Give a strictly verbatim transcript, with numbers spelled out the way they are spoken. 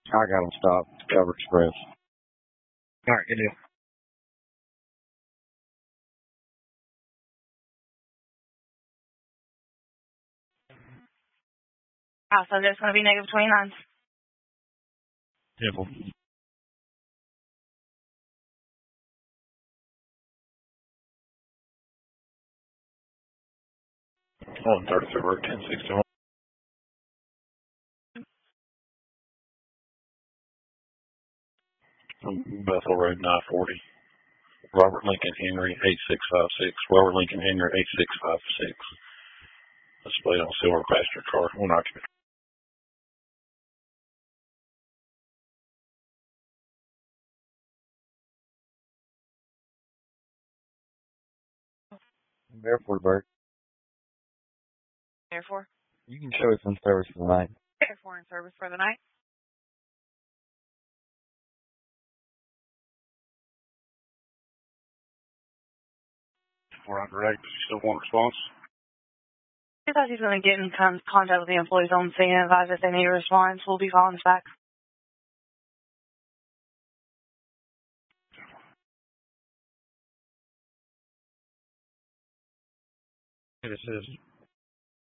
I got them stopped. Cover Express. All right, good deal. Uh, subject's going to be negative twenty-nine. Simple. On thirty-three, we're ten sixty-one. Bethel Road, nine forty. Robert Lincoln Henry, eight six five six. Robert Lincoln Henry, eight six five six. Displayed on silver passenger car, one occupant. Therefore, Bert. Therefore. You can show us in service for the night. Therefore, in service for the night. We're on direct. You still want response? He says he's going to get in con- contact with the employees on scene and advise if they need a response. We'll be calling us back. This is